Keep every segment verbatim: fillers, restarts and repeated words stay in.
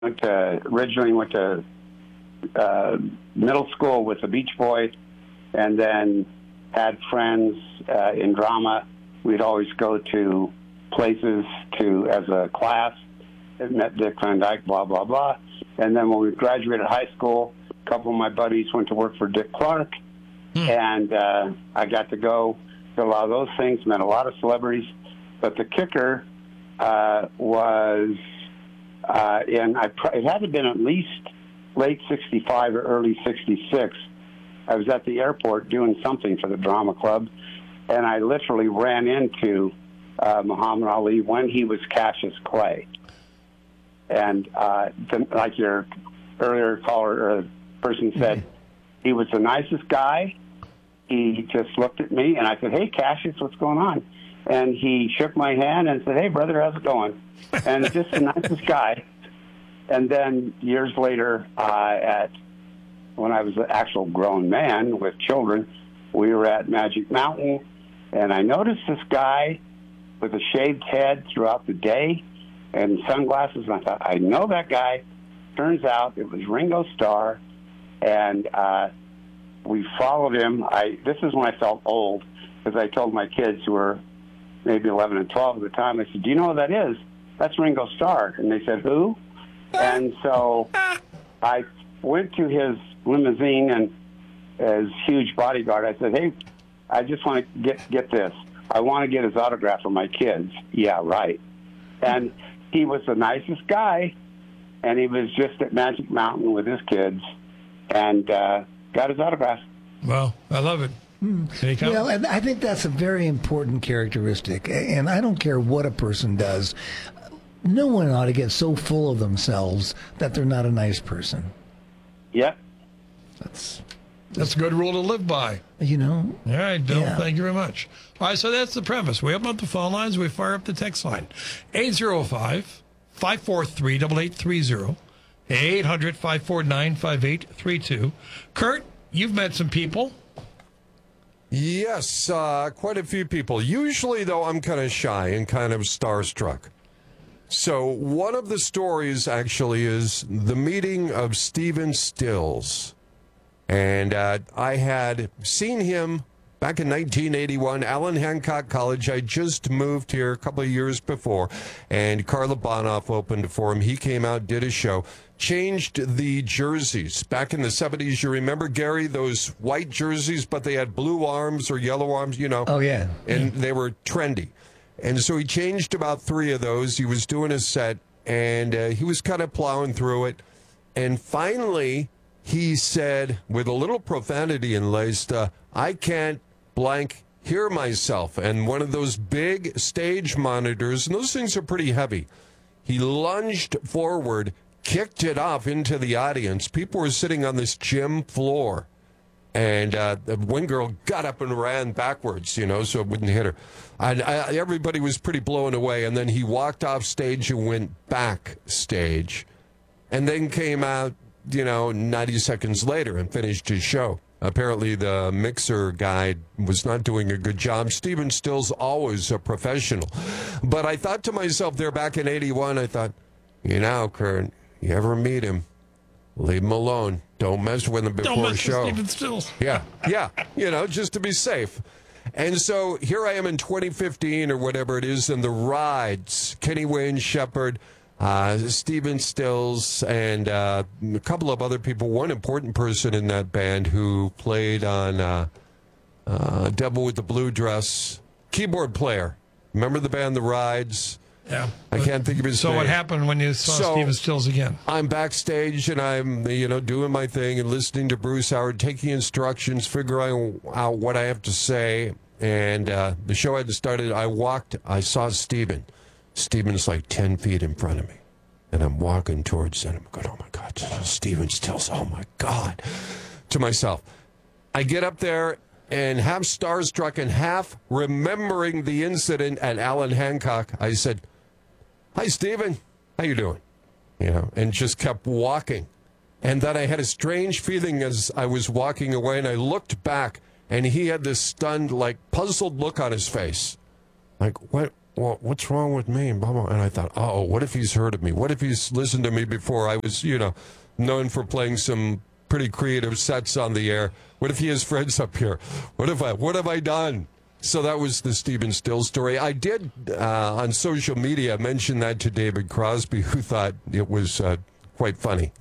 went to, originally went to uh, middle school with the Beach Boys, and then had friends uh, in drama. We'd always go to places to as a class. Met Dick Van Dyke, blah, blah, blah. And then when we graduated high school, a couple of my buddies went to work for Dick Clark, hmm. and uh, I got to go to a lot of those things, met a lot of celebrities. But the kicker uh, was, uh, in, I, it had to have been at least late sixty-five or early sixty-six. I was at the airport doing something for the drama club, and I literally ran into uh, Muhammad Ali when he was Cassius Clay. And uh, the, like your earlier caller or person said, mm-hmm. he was the nicest guy. He just looked at me, and I said, "Hey, Cassius, what's going on?" And he shook my hand and said, "Hey, brother, how's it going?" And just the nicest guy. And then years later, uh, at when I was an actual grown man with children, we were at Magic Mountain, and I noticed this guy with a shaved head throughout the day and sunglasses, and I thought, I know that guy. Turns out it was Ringo Starr, and uh, we followed him. I This is when I felt old, because I told my kids, who were maybe eleven and twelve at the time, I said, "Do you know who that is? That's Ringo Starr." And they said, "Who?" And so I went to his limousine, and as huge bodyguard, I said, "Hey, I just want to get get this. I want to get his autograph for my kids." "Yeah, right." And he was the nicest guy, and he was just at Magic Mountain with his kids, and uh, got his autograph. Well, I love it. You know, and I think that's a very important characteristic, and I don't care what a person does. No one ought to get so full of themselves that they're not a nice person. Yep. That's... That's a good rule to live by. You know? All right, Bill, yeah. Thank you very much. All right, so that's the premise. We open up the phone lines. We fire up the text line. eight oh five, five four three, eight eight three oh. eight hundred, five four nine, five eight three two. Kurt, you've met some people. Yes, uh, quite a few people. Usually, though, I'm kind of shy and kind of starstruck. So one of the stories, actually, is the meeting of Stephen Stills. And uh, I had seen him back in nineteen eighty-one, Allen Hancock College. I just moved here a couple of years before, and Carla Bonoff opened for him. He came out, did a show, changed the jerseys. Back in the seventies, you remember, Gary, those white jerseys, but they had blue arms or yellow arms, you know. Oh, yeah. And they were trendy. And so he changed about three of those. He was doing a set, and uh, he was kind of plowing through it. And finally, he said, with a little profanity enlaced, uh, I can't blank hear myself. And one of those big stage monitors, and those things are pretty heavy, he lunged forward, kicked it off into the audience. People were sitting on this gym floor. And uh, the one girl got up and ran backwards, you know, so it wouldn't hit her. And I, everybody was pretty blown away. And then he walked off stage and went backstage. And then came out, you know, ninety seconds later and finished his show. Apparently the mixer guy was not doing a good job. Stephen Stills always a professional. But I thought to myself there back in eighty-one, I thought, you know, Kurt, you ever meet him, leave him alone. Don't mess with him before Don't mess a show. with Stephen Stills. Yeah, yeah, you know, just to be safe. And so here I am in twenty fifteen or whatever it is, and the rides, Kenny Wayne Shepherd, Uh, Stephen Stills, and uh, a couple of other people. One important person in that band who played on uh, uh, Devil with the Blue Dress, keyboard player. Remember the band The Rides? Yeah. I can't think of his so name. So what happened when you saw so, Stephen Stills again? I'm backstage, and I'm, you know, doing my thing and listening to Bruce Howard, taking instructions, figuring out what I have to say. And uh, the show hadn't started. I walked. I saw Stephen. Stephen's like ten feet in front of me. And I'm walking towards him. I'm going, oh, my God, Stephen Stills, oh, my God. To myself. I get up there and half starstruck and half remembering the incident at Allen Hancock. I said, hi, Stephen. How you doing? You know, and just kept walking. And then I had a strange feeling as I was walking away, and I looked back, and he had this stunned, like, puzzled look on his face. Like, what? well, what's wrong with me? And, blah, blah. And I thought, oh, what if he's heard of me? What if he's listened to me before? I was, you know, known for playing some pretty creative sets on the air. What if he has friends up here? What if I, what have I done? So that was the Stephen Stills story. I did, uh, on social media, mention that to David Crosby, who thought it was uh, quite funny.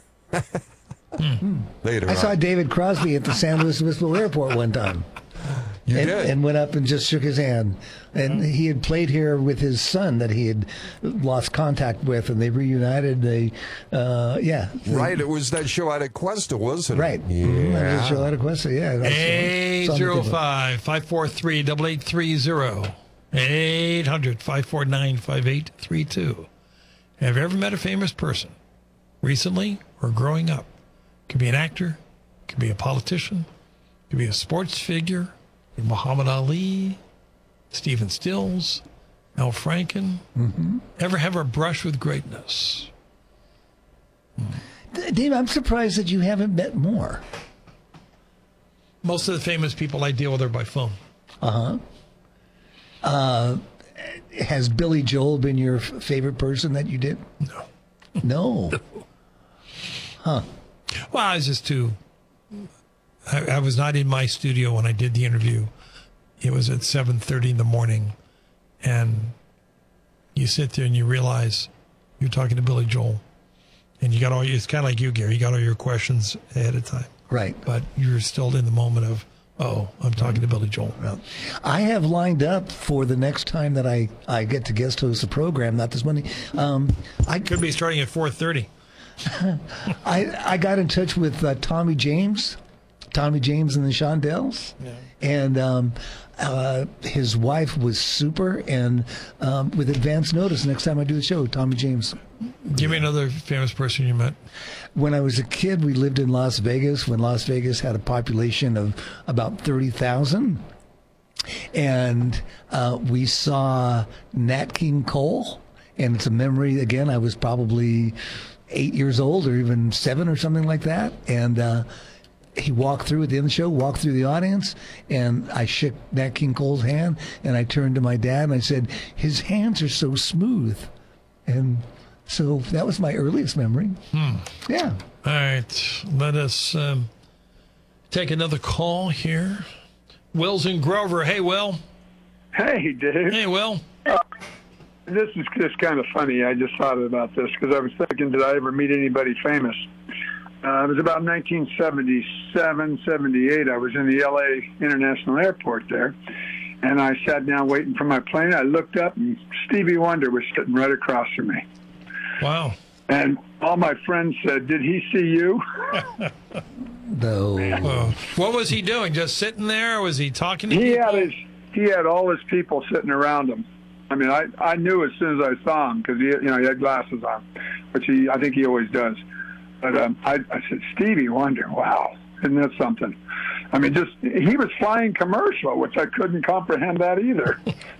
Later I on. saw David Crosby at the San Luis Obispo Airport one time. You and, did? and went up and just shook his hand. And he had played here with his son that he had lost contact with, and they reunited. They, uh, yeah. Right, it was that show out at Cuesta, wasn't it? Right. Yeah. Mm-hmm. That was a show out of Cuesta, yeah. eight zero five, five four three, eight eight three zero. eight hundred, five four nine, five eight three two. Have you ever met a famous person, recently or growing up? Could be an actor, could be a politician, could be a sports figure, Muhammad Ali, Stephen Stills, Al Franken. Mm-hmm. Ever have a brush with greatness? Dave, I'm surprised that you haven't met more. Most of the famous people I deal with are by phone. Uh-huh. Uh, has Billy Joel been your f- favorite person that you did? No. No. Huh. Well, I was just too... I, I was not in my studio when I did the interview. It was at seven thirty in the morning, and you sit there and you realize you're talking to Billy Joel, and you got all. It's kind of like you, Gary. You got all your questions ahead of time, Right. but you're still in the moment of, oh, I'm talking to Billy Joel. Well, I have lined up for the next time that I, I get to guest host a program, not this Monday. Um, I Could be starting at four thirty. I I got in touch with uh, Tommy James, Tommy James and the Shondells, Yeah. and um, uh, his wife was super. And um, with advance notice, next time I do the show, Tommy James. Give me another famous person you met. When I was a kid, we lived in Las Vegas when Las Vegas had a population of about thirty thousand. And uh, we saw Nat King Cole. And it's a memory, again, I was probably eight years old or even seven or something like that. And uh, he walked through at the end of the show, walked through the audience, and I shook Nat King Cole's hand. And I turned to my dad and I said, his hands are so smooth. And so that was my earliest memory. Hmm. Yeah. All right, let us um, take another call here. Will's in Grover. Hey, Will. Hey, Dave. Hey, Will. Uh, this is just kind of funny. I just thought about this because I was thinking, did I ever meet anybody famous? Uh, it was about nineteen seventy-seven, seventy-eight. I was in the L A International Airport there, and I sat down waiting for my plane. I looked up, and Stevie Wonder was sitting right across from me. Wow. And all my friends said, did he see you? No. Uh, what was he doing? Just sitting there, or was he talking to He people? had his, he had all his people sitting around him. I mean, I, I knew as soon as I saw him because he, you know, he had glasses on, which he, I think he always does. But um, I, I said, Stevie Wonder, wow, isn't that something? I mean, just he was flying commercial, which I couldn't comprehend that either.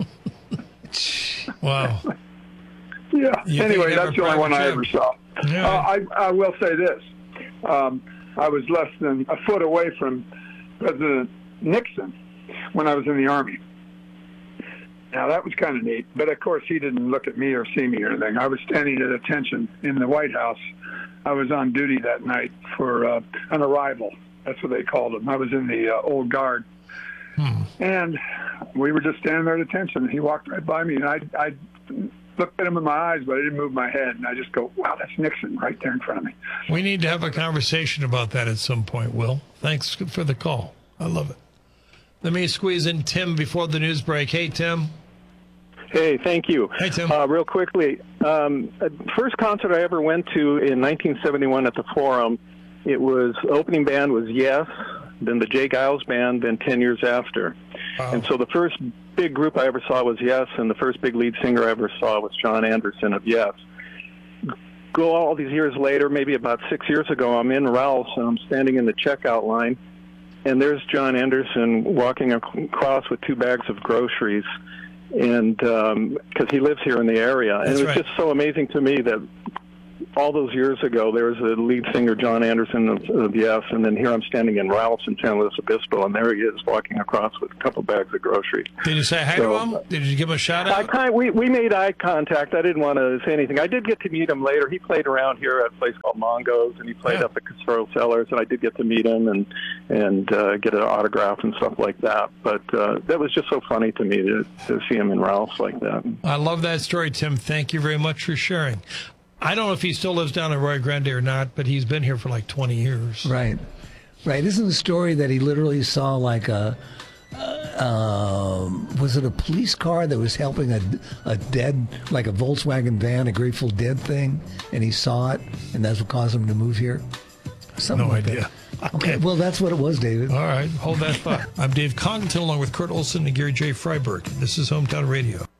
Wow. Yeah. You Anyway, think you have that's a the only one private I jet? ever saw. Yeah. Uh, I, I will say this. Um, I was less than a foot away from President Nixon when I was in the Army. Now, that was kind of neat. But, of course, he didn't look at me or see me or anything. I was standing at attention in the White House. I was on duty that night for uh, an arrival. That's what they called him. I was in the uh, old guard. Hmm. And we were just standing there at attention. He walked right by me, and I, I looked at him in my eyes, but I didn't move my head. And I just go, wow, that's Nixon right there in front of me. We need to have a conversation about that at some point, Will. Thanks for the call. I love it. Let me squeeze in Tim before the news break. Hey, Tim. Hey, thank you. Hey, Tim. Uh, real quickly, um, first concert I ever went to in nineteen seventy-one at the Forum, it was, opening band was Yes, then the Jay Giles Band, then ten years after. Wow. And so the first big group I ever saw was Yes, and the first big lead singer I ever saw was John Anderson of Yes. Go all these years later, maybe about six years ago, I'm in Ralph's, and I'm standing in the checkout line, and there's John Anderson walking across with two bags of groceries, and because um, he lives here in the area. And That's it was right. just so amazing to me that all those years ago, there was the lead singer, John Anderson of, of Yes, and then here I'm standing in Ralph's in San Luis Obispo, and there he is walking across with a couple bags of groceries. Did you say hi So, to him? Did you give him a shout I out? kind we, we made eye contact. I didn't want to say anything. I did get to meet him later. He played around here at a place called Mongo's, and he played Yeah. up at Castro Cellars, and I did get to meet him and and uh, get an autograph and stuff like that. But uh, that was just so funny to me to, to see him in Ralph's like that. I love that story, Tim. Thank you very much for sharing. I don't know if he still lives down in Rio Grande or not, but he's been here for like twenty years. Right. Right. Isn't the story that he literally saw like a, uh, um, was it a police car that was helping a, a dead, like a Volkswagen van, a Grateful Dead thing, and he saw it, and that's what caused him to move here? Something No like idea. that. Okay, well, that's what it was, David. All right, hold that thought. I'm Dave Congleton along with Kurt Olson and Gary J. Freiberg. This is Hometown Radio.